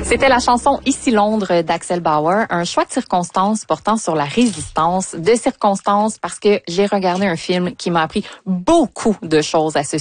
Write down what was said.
C'était la chanson Ici Londres d'Axel Bauer, un choix de circonstances portant sur la résistance, de circonstances parce que j'ai regardé un film qui m'a appris beaucoup de choses à ce